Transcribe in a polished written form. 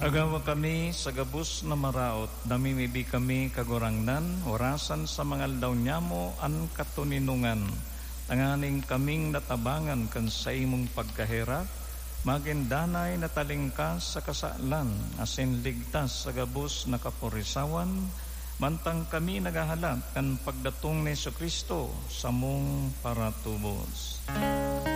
Agawa kami sa gabus na maraot, namimibi kami kagurangnan, orasan sa mga aldaw nyamo an katuninungan. Tanganing kaming natabangan kan sa imong pagkahirap, magindanay na talingkas sa kasaalan, asin ligtas sa gabus na kapurisawan, mantang kami nagahalap kan pagdatong ni Jesucristo sa mong paratubos.